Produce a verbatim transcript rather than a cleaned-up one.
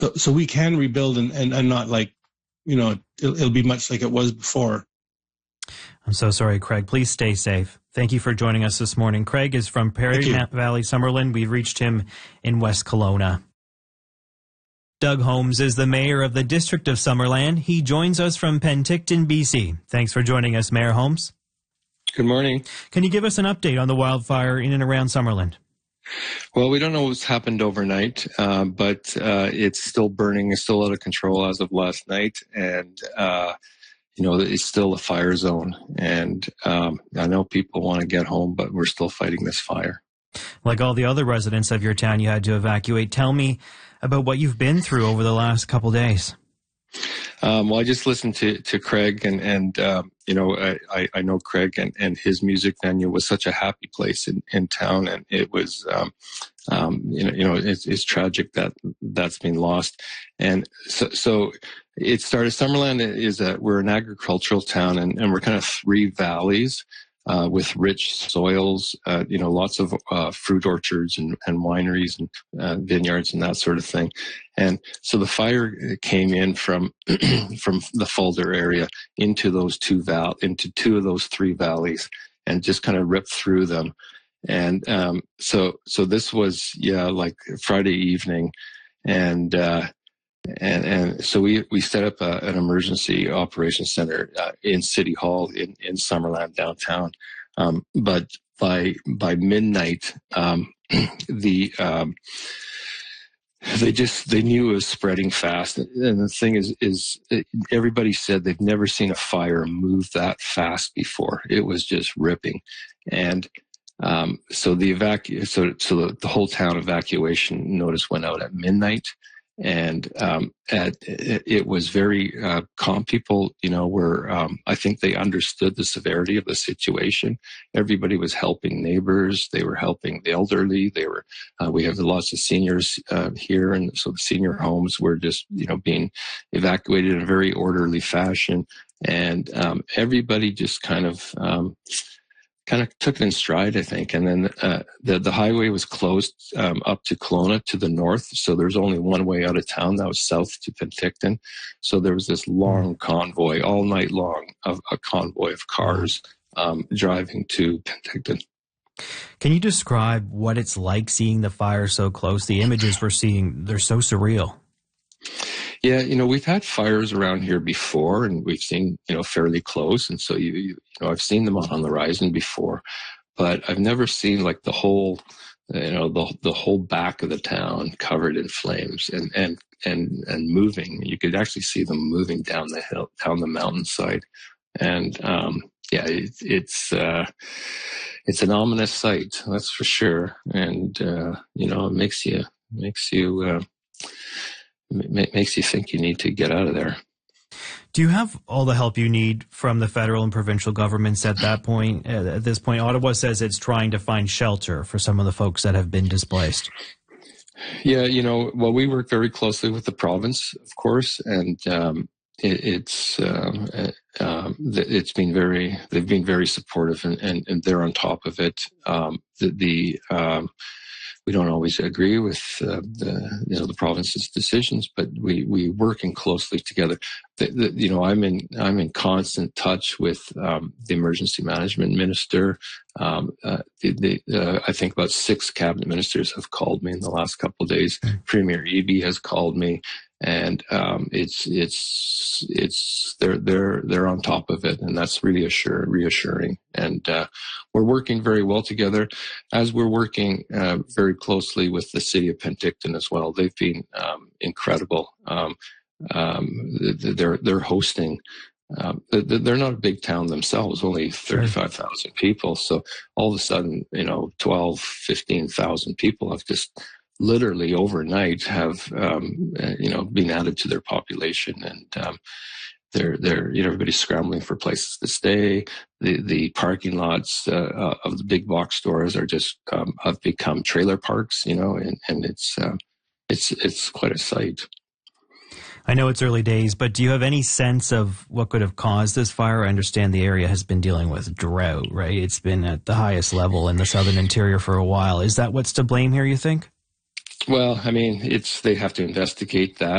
So, so we can rebuild and, and, and not like, you know, it'll, it'll be much like it was before. I'm so sorry, Craig. Please stay safe. Thank you for joining us this morning. Craig is from Prairie Valley, Summerlin. We've reached him in West Kelowna. Doug Holmes is the mayor of the District of Summerland. He joins us from Penticton, B C. Thanks for joining us, Mayor Holmes. Good morning. Can you give us an update on the wildfire in and around Summerland? Well, we don't know what's happened overnight, uh, but uh, it's still burning. It's still out of control as of last night. And, uh, you know, it's still a fire zone. And um, I know people want to get home, but we're still fighting this fire. Like all the other residents of your town you had to evacuate, tell me about what you've been through over the last couple days. Um, well, I just listened to, to Craig, and, and um, you know, I, I know Craig, and, and his music venue was such a happy place in, in town, and it was, um, um, you know, you know, it's, it's tragic that that's been lost. And so, so it started, Summerland is a, we're an agricultural town, and, and we're kind of three valleys. Uh, with rich soils, uh, you know, lots of uh, fruit orchards and, and wineries and uh, vineyards and that sort of thing. And so the fire came in from from the Fulda area into those two val into two of those three valleys, and just kind of ripped through them. And um, so so this was yeah like Friday evening, and. Uh, And, and so we, we set up a, an emergency operations center uh, in City Hall in, in Summerland downtown. Um, but by, by midnight, um, the, um, they just, they knew it was spreading fast. And the thing is, is everybody said they've never seen a fire move that fast before. It was just ripping. And, um, so the evacu, so, so the, the whole town evacuation notice went out at midnight. And um, at, it, it was very uh, calm. People, you know, were, um, I think they understood the severity of the situation. Everybody was helping neighbors. They were helping the elderly. They were, uh, we have lots of seniors uh, here. And so the senior homes were just, you know, being evacuated in a very orderly fashion. And um, everybody just kind of, um, kind of took it in stride, I think. And then uh, the, the highway was closed um, up to Kelowna to the north. So there's only one way out of town. That was south to Penticton. So there was this long convoy all night long of a convoy of cars um, driving to Penticton. Can you describe what it's like seeing the fire so close? The images we're seeing, they're so surreal. Yeah, you know, we've had fires around here before, and we've seen, you know, fairly close. And so, you, you know, I've seen them on the horizon before, but I've never seen like the whole, you know, the the whole back of the town covered in flames and and and and moving. You could actually see them moving down the hill, down the mountainside, and um, yeah, it, it's uh, it's an ominous sight, that's for sure. And uh, you know, it makes you makes you. Uh, It makes you think you need to get out of there. Do you have all the help you need from the federal and provincial governments at that point? At this point, Ottawa says it's trying to find shelter for some of the folks that have been displaced. Yeah, you know, well, we work very closely with the province, of course, and um, it, it's um, uh, it's been very they've been very supportive, and, and, and they're on top of it. Um, the the um, We don't always agree with uh, the, you know, the province's decisions, but we we working closely together. The, the, you know, I'm in I'm in constant touch with um, the emergency management minister. Um, uh, the, the, uh, I think about six cabinet ministers have called me in the last couple of days. Mm-hmm. Premier Eby has called me, and um, it's it's it's they're they're they're on top of it, and that's really assure, reassuring. And uh, we're working very well together, as we're working uh, very closely with the city of Penticton as well. They've been um, incredible. Um, um, they're they're hosting. Um, they're not a big town themselves, only thirty-five thousand people. So all of a sudden, you know, twelve, fifteen thousand people have just literally overnight have, um, you know, been added to their population. And um, they're, they're, you know, everybody's scrambling for places to stay. The, the parking lots uh, of the big box stores are just, um, have become trailer parks, you know, and, and it's, uh, it's, it's quite a sight. I know it's early days, but do you have any sense of what could have caused this fire? I understand the area has been dealing with drought, right? It's been at the highest level in the southern interior for a while. Is that what's to blame here, you think? Well, I mean, it's, they have to investigate that.